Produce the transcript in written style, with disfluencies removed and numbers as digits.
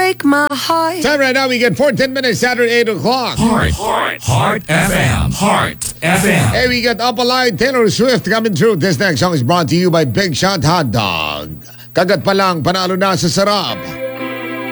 break my heart. Time right now, we get 14 minutes, Saturday, 8 o'clock. Heart FM. Heart FM. Hey, we got Up Alive, Taylor Swift coming through. This next song is brought to you by Big Shot Hot Dog. Kagat pa lang, panalo na sa sarap.